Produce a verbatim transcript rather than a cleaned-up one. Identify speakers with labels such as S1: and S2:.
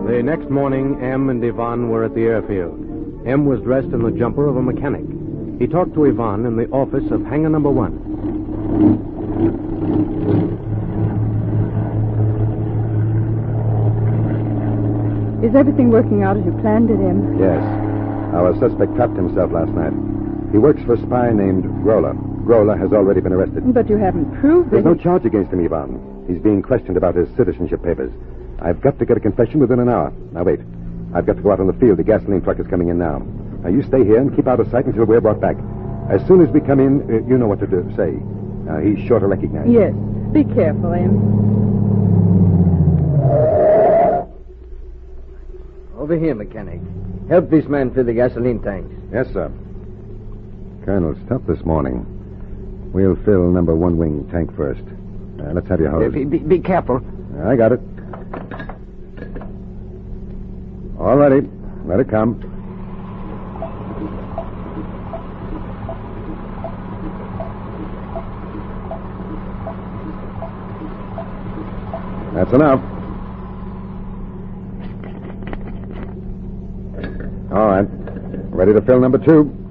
S1: The next morning, Em and Ivan were at the airfield. Em was dressed in the jumper of a mechanic. He talked to Ivan in the office of hangar number one.
S2: Is everything working out as you planned it, Em?
S3: Yes. Our suspect trapped himself last night. He works for a spy named Grola. Grola has already been arrested.
S2: But you haven't proved
S3: There's
S2: that
S3: no
S2: he...
S3: charge against him, Ivan. He's being questioned about his citizenship papers. I've got to get a confession within an hour. Now, wait. I've got to go out on the field. The gasoline truck is coming in now. Now, you stay here and keep out of sight until we're brought back. As soon as we come in, uh, you know what to do. Say. Now, he's sure to recognize you.
S2: Yes. Be careful, Em.
S4: Over here, mechanic. Help this man fill the gasoline tanks.
S3: Yes, sir. Colonel, it's tough this morning. We'll fill number one wing tank first. Uh, let's have your hose.
S4: Uh, be, be, be careful.
S3: I got it. All righty. Let it come. That's enough. All right. Ready to fill number two?